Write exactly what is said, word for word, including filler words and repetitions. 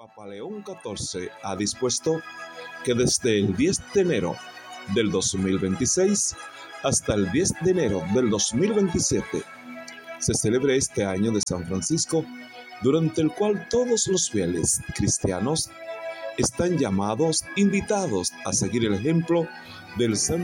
Papa León catorce ha dispuesto que desde el diez de enero del dos mil veintiséis hasta el diez de enero del dos mil veintisiete se celebre este año de San Francisco, durante el cual todos los fieles cristianos están llamados, invitados a seguir el ejemplo del Santo